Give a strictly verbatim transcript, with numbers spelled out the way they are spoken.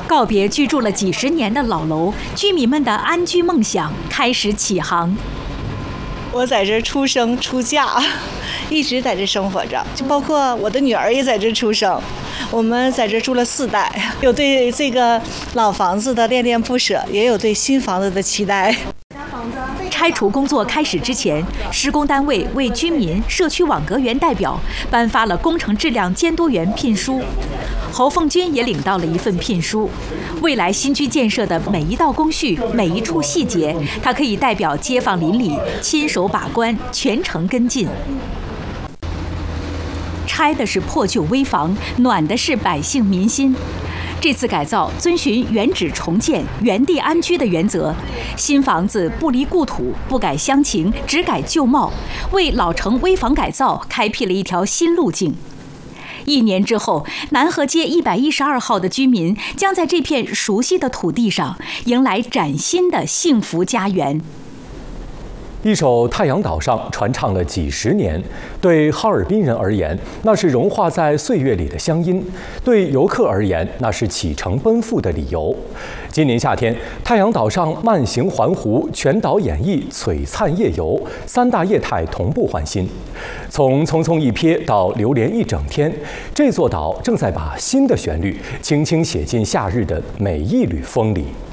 告别居住了几十年的老楼，居民们的安居梦想开始起航。 我在这出生出嫁，一直在这生活着，就包括我的女儿也在这出生。我们在这住了四代，有对这个老房子的恋恋不舍，也有对新房子的期待。 拆除工作开始之前，施工单位为居民、社区网格员代表颁发了工程质量监督员聘书。侯凤军也领到了一份聘书。未来新居建设的每一道工序、每一处细节，他可以代表街坊邻里亲手把关，全程跟进。拆的是破旧危房，暖的是百姓民心。这次改造遵循原址重建、原地安居的原则，新房子不离故土，不改乡情，只改旧貌，为老城危房改造开辟了一条新路径。一年之后，南河街一百一十二号的居民将在这片熟悉的土地上迎来崭新的幸福家园。 一首《太阳岛上》传唱了几十年，对哈尔滨人而言，那是融化在岁月里的乡音；对游客而言，那是启程奔赴的理由。今年夏天，太阳岛上慢行环湖、全岛演绎、璀璨夜游三大业态同步换新。从匆匆一瞥到流连一整天，这座岛正在把新的旋律轻轻写进夏日的每一缕风里。